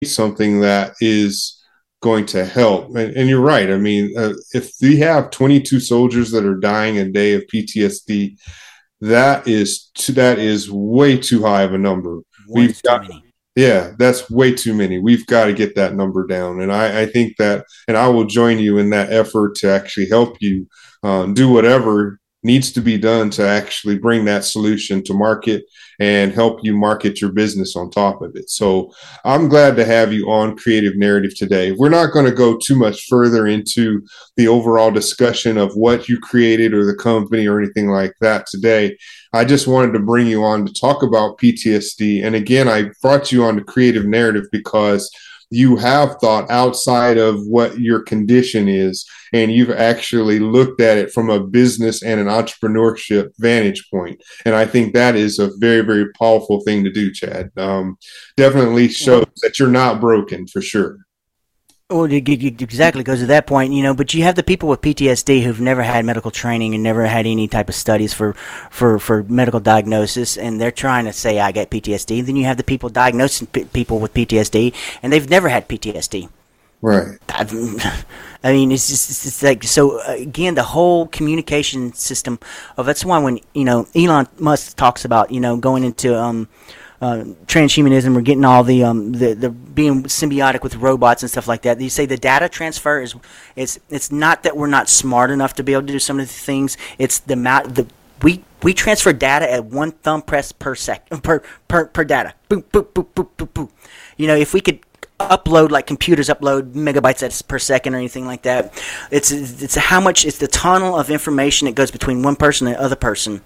something that is going to help. And you're right. I mean, if we have 22 soldiers that are dying a day of PTSD, that is way too high of a number. One We've is too got many. Yeah, that's way too many. We've got to get that number down. And I think that, and I will join you in that effort to actually help you do whatever needs to be done to actually bring that solution to market and help you market your business on top of it. So I'm glad to have you on Creative Narrative today. We're not going to go too much further into the overall discussion of what you created or the company or anything like that today. I just wanted to bring you on to talk about PTSD. And again, I brought you on to Creative Narrative because you have thought outside of what your condition is, and you've actually looked at it from a business and an entrepreneurship vantage point. And I think that is a very, very powerful thing to do, Chad. Definitely shows that you're not broken for sure. Well, it exactly goes to that point, but you have the people with PTSD who've never had medical training and never had any type of studies for medical diagnosis, and they're trying to say, I get PTSD. Then you have the people diagnosing people with PTSD, and they've never had PTSD. Right. I mean, it's like, so again, the whole communication system of, that's why when, Elon Musk talks about, going into, transhumanism or getting all the being symbiotic with robots and stuff like that. You say the data transfer is it's not that we're not smart enough to be able to do some of the things. It's the amount we transfer data at one thumb press per second per data. Boop boop boop boop boop boop. If we could upload like computers upload megabytes per second or anything like that, it's how much, it's the tunnel of information that goes between one person and other person.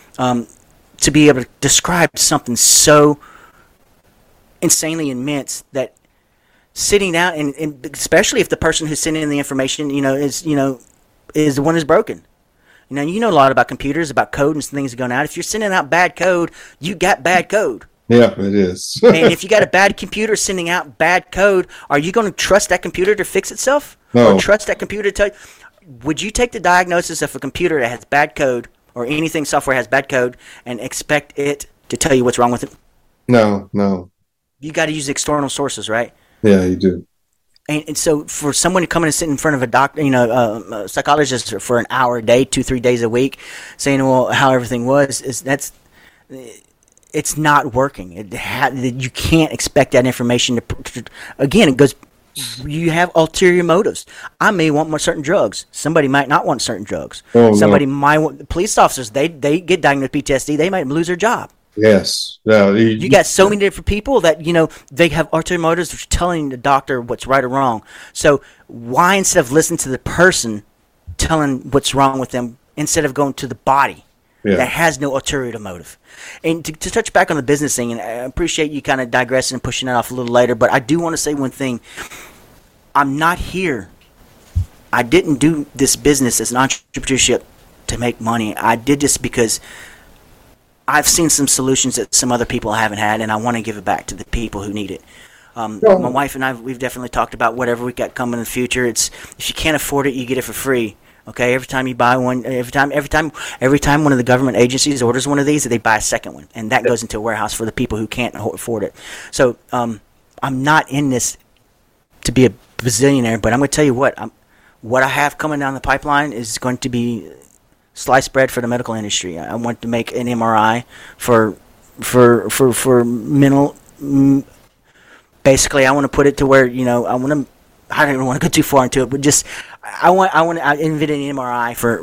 To be able to describe something so insanely immense that sitting down and especially if the person who's sending in the information, is the one who's broken. You know a lot about computers, about code and things going out. If you're sending out bad code, you got bad code. Yeah, it is. And if you got a bad computer sending out bad code, are you going to trust that computer to fix itself? No. Or trust that computer to tell you? Would you take the diagnosis of a computer that has bad code or anything software has bad code and expect it to tell you what's wrong with it? No. You got to use external sources, right? Yeah, you do. And so for someone to come in and sit in front of a doctor, a psychologist for an hour a day, 2-3 days a week, saying, well, how everything was, it's not working. You can't expect that information to again, it goes, you have ulterior motives. I may want more certain drugs. Somebody might not want certain drugs. Somebody might want, police officers, they get diagnosed with PTSD, they might lose their job. Yes. Yeah, you got so many different people that, they have ulterior motives for telling the doctor what's right or wrong. So why, instead of listening to the person telling what's wrong with them, instead of going to the body that has no ulterior motive? And to touch back on the business thing, and I appreciate you kind of digressing and pushing it off a little later, but I do want to say one thing. I'm not here. I didn't do this business as an entrepreneurship to make money. I did this because I've seen some solutions that some other people haven't had, and I want to give it back to the people who need it. My wife and I, we've definitely talked about whatever we got coming in the future. It's, if you can't afford it, you get it for free. Okay, every time you buy one, every time one of the government agencies orders one of these, they buy a second one, and that goes into a warehouse for the people who can't afford it. So I'm not in this to be a bazillionaire, but I'm going to tell you what I have coming down the pipeline is going to be sliced bread for the medical industry. I want to make an MRI for mental. Basically, I want to put it to where I don't even want to go too far into it, but just I invented an MRI for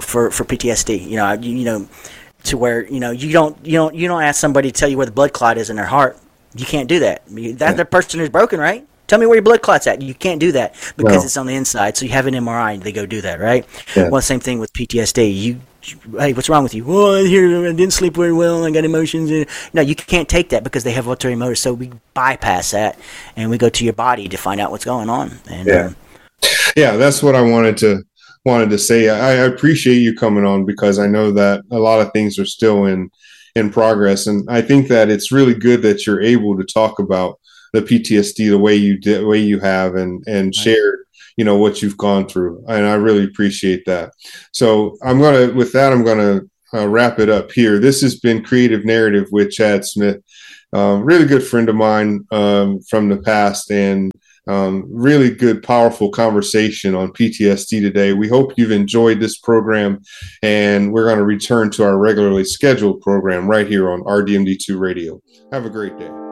PTSD. To where you don't ask somebody to tell you where the blood clot is in their heart. You can't do that. That's the person who's broken, right? Tell me where your blood clot's at. You can't do that because it's on the inside. So you have an MRI and they go do that, right? Yeah. Well, same thing with PTSD. Hey, what's wrong with you? Well, I didn't sleep very well. I got emotions. No, you can't take that because they have ulterior motives. So we bypass that and we go to your body to find out what's going on. And, that's what I wanted to say. I appreciate you coming on because I know that a lot of things are still in progress, and I think that it's really good that you're able to talk about the PTSD the way you have, and shared what you've gone through, and I really appreciate that. So I'm gonna wrap it up here. This has been Creative Narrative with Chad Smith. really good friend of mine from the past, and really good, powerful conversation on PTSD today. We hope you've enjoyed this program, and we're going to return to our regularly scheduled program right here on RDMD2 Radio. Have a great day.